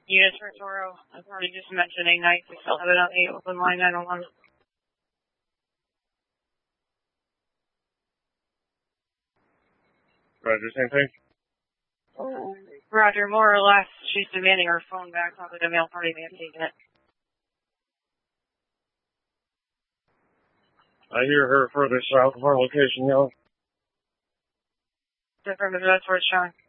Unit Toro, I've already just mentioned a night. We still have it on the open line 901. Roger, same thing. Roger, more or less, she's demanding her phone back. Probably the mail party may have taken it. I hear her further south of our location, Yellow. Affirmative, that's where it's showing.